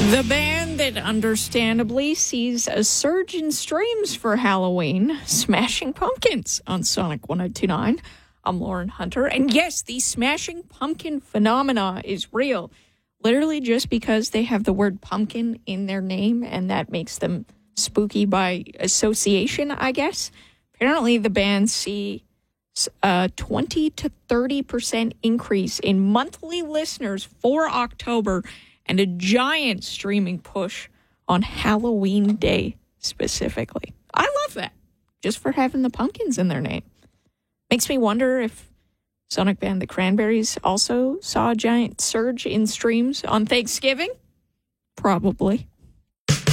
The band that understandably sees a surge in streams for Halloween, Smashing Pumpkins on Sonic 1029. I'm Lauren Hunter. And yes, the Smashing Pumpkin phenomena is real. Literally just because they have the word pumpkin in their name, and that makes them spooky by association, I guess. Apparently, the band see a 20 to 30% increase in monthly listeners for October and a giant streaming push on Halloween Day specifically. I love that, just for having the pumpkins in their name. Makes me wonder if Sonic band The Cranberries also saw a giant surge in streams on Thanksgiving. Probably.